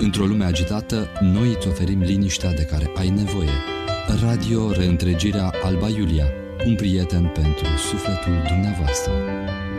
Într-o lume agitată, noi îți oferim liniștea de care ai nevoie. Radio Reîntregirea Alba Iulia, un prieten pentru sufletul dumneavoastră.